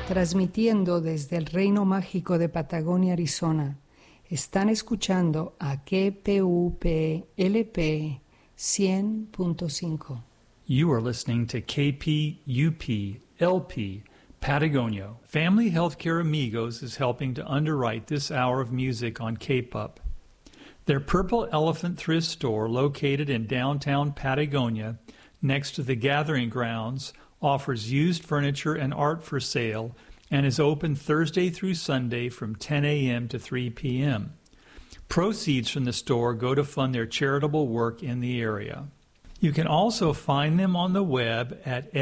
transmitiendo desde el Reino Mágico de Patagonia, Arizona. Están escuchando a KPUP LP 100.5. You are listening to KPUP LP Patagonia. Family Healthcare Amigos is helping to underwrite this hour of music on KPUP. Their Purple Elephant thrift store, located in downtown Patagonia, next to the Gathering Grounds, offers used furniture and art for sale and is open Thursday through Sunday from 10 a.m. to 3 p.m. Proceeds from the store go to fund their charitable work in the area. You can also find them on the web at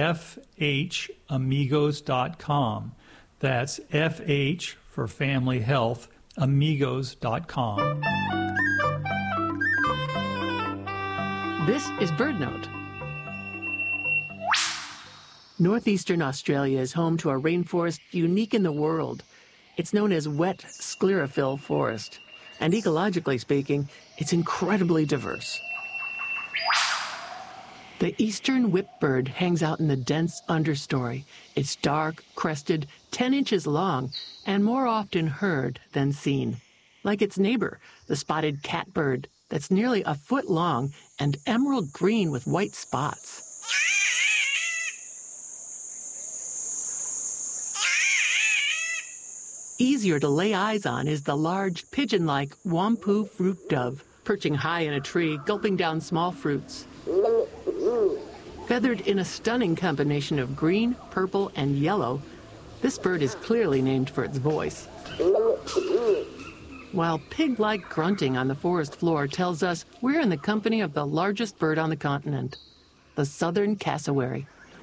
fhamigos.com. That's FH for Family Health, amigos.com. This is BirdNote. Northeastern Australia is home to a rainforest unique in the world. It's known as wet sclerophyll forest, and ecologically speaking, it's incredibly diverse. The eastern whipbird hangs out in the dense understory. It's dark, crested, 10 inches long, and more often heard than seen. Like its neighbor, the spotted catbird, that's nearly a foot long and emerald green with white spots. Easier to lay eyes on is the large, pigeon-like wampu fruit dove, perching high in a tree, gulping down small fruits. Feathered in a stunning combination of green, purple, and yellow, this bird is clearly named for its voice. While pig-like grunting on the forest floor tells us we're in the company of the largest bird on the continent, the southern cassowary.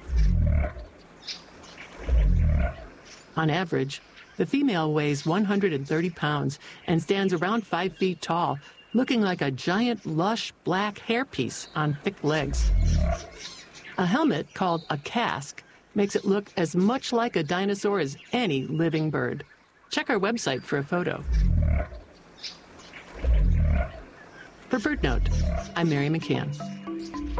On average, the female weighs 130 pounds and stands around 5 feet tall, looking like a giant, lush, black hairpiece on thick legs. A helmet called a casque makes it look as much like a dinosaur as any living bird. Check our website for a photo. For BirdNote, I'm Mary McCann.